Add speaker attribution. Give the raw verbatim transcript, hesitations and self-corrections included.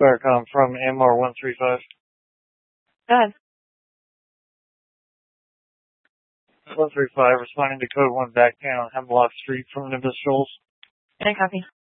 Speaker 1: Firecom from M R one three five.
Speaker 2: Go ahead.
Speaker 1: one three five, responding to code one back down Hemlock Street from Nimbus Shoals.
Speaker 2: Can I copy?